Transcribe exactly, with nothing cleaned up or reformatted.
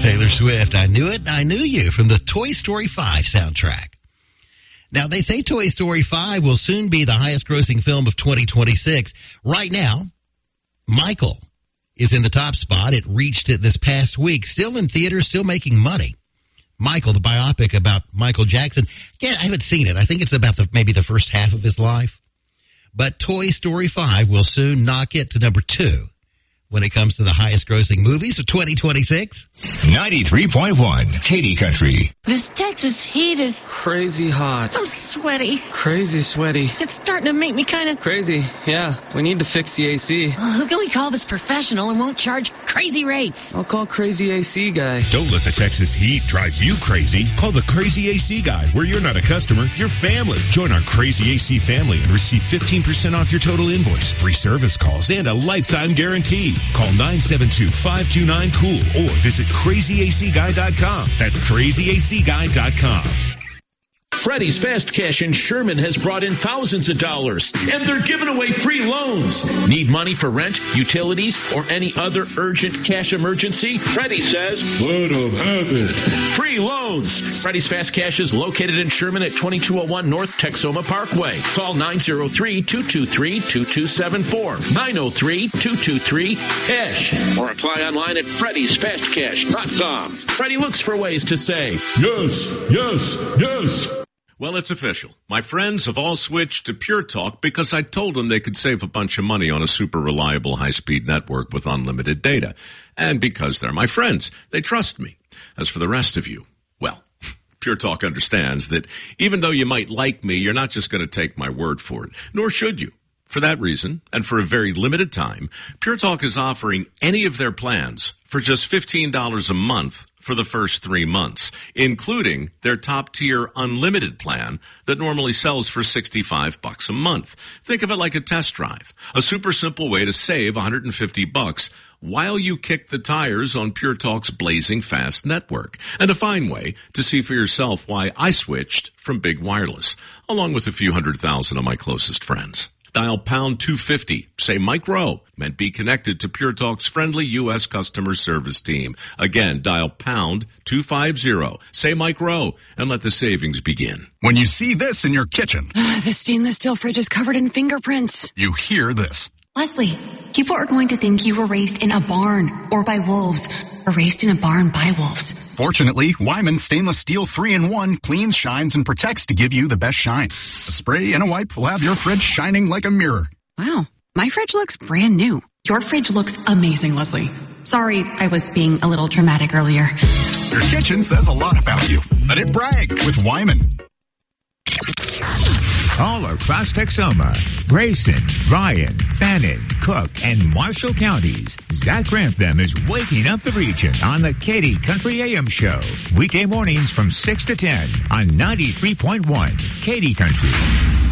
Taylor Swift. I Knew It, I Knew You from the Toy Story five soundtrack. Now, they say Toy Story five will soon be the highest-grossing film of twenty twenty-six. Right now, Michael is in the top spot. It reached it this past week. Still in theaters, still making money. Michael, the biopic about Michael Jackson. Yeah, I haven't seen it. I think it's about the, maybe the first half of his life. But Toy Story five will soon knock it to number two when it comes to the highest-grossing movies of twenty twenty-six. ninety-three point one, Katy Country. This Texas heat is crazy hot. I'm sweaty. Crazy sweaty. It's starting to make me kind of crazy. Yeah, we need to fix the A C. Well, who can we call that's professional and won't charge crazy rates? I'll call Crazy A C Guy. Don't let the Texas heat drive you crazy. Call the Crazy A C Guy, where you're not a customer, you're family. Join our Crazy A C family and receive fifteen percent off your total invoice, free service calls, and a lifetime guarantee. Call nine seven two, five two nine, cool or visit crazy a c guy dot com. That's crazy a c guy dot com. Freddy's Fast Cash in Sherman has brought in thousands of dollars, and they're giving away free loans. Need money for rent, utilities, or any other urgent cash emergency? Freddy says, let them have it. Free loans. Freddy's Fast Cash is located in Sherman at twenty-two oh one North Texoma Parkway. Call nine oh three, two two three, two two seven four, nine oh three, two two three, cash, or apply online at freddys fast cash dot com. Freddy looks for ways to say, yes, yes, yes. Well, it's official. My friends have all switched to Pure Talk because I told them they could save a bunch of money on a super reliable high-speed network with unlimited data. And because they're my friends, they trust me. As for the rest of you, well, Pure Talk understands that even though you might like me, you're not just going to take my word for it, nor should you. For that reason, and for a very limited time, Pure Talk is offering any of their plans for just fifteen dollars a month for the first three months, including their top-tier unlimited plan that normally sells for sixty-five bucks a month. Think of it like a test drive, a super simple way to save one hundred fifty bucks while you kick the tires on Pure Talk's blazing fast network, and a fine way to see for yourself why I switched from Big Wireless, along with a few hundred thousand of my closest friends. Dial pound two fifty, say Mike Rowe, and be connected to Pure Talk's friendly U S customer service team. Again, dial pound two fifty, say Mike Rowe, and let the savings begin. When you see this in your kitchen, the stainless steel fridge is covered in fingerprints. You hear this. Leslie, people are going to think you were raised in a barn or by wolves, or raised in a barn by wolves. Fortunately, Wyman Stainless Steel three in one cleans, shines, and protects to give you the best shine. A spray and a wipe will have your fridge shining like a mirror. Wow, my fridge looks brand new. Your fridge looks amazing, Leslie. Sorry, I was being a little dramatic earlier. Your kitchen says a lot about you. Let it brag with Wyman. All across Texoma, Grayson, Bryan, Fannin, Cook, and Marshall counties, Zach Grantham is waking up the region on the Katy Country A M Show. Weekday mornings from six to ten on ninety-three point one Katy Country.